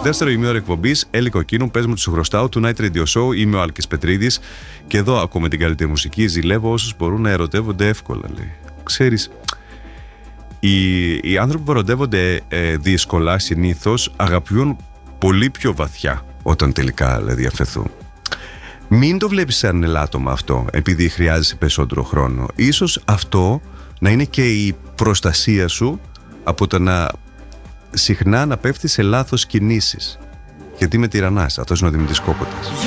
Δεύτερο ημίωρο εκπομπής, Έλλη Κοκκίνου, πες μου, του χρωστάω, του Night Radio Show. Είμαι ο Άλκης Πετρίδης και εδώ ακούμε την καλύτερη μουσική. Ζηλεύω όσους μπορούν να ερωτεύονται εύκολα, λέει. Ξέρεις, οι άνθρωποι που ερωτεύονται δύσκολα συνήθως αγαπιούν πολύ πιο βαθιά όταν τελικά δηλαδή αφαιθούν. Μην το βλέπεις σαν ελάττωμα αυτό, επειδή χρειάζεσαι περισσότερο χρόνο. Ίσως αυτό να είναι και η προστασία σου από το να συχνά να πέφτεις σε λάθος κινήσεις. Γιατί με τυραννάς, αυτός είναι ο Δημήτρης Κόποτας.